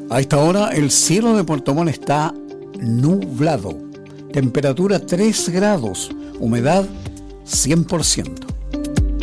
A esta hora el cielo de Puerto Montt está nublado. Temperatura 3 grados. Humedad 100%.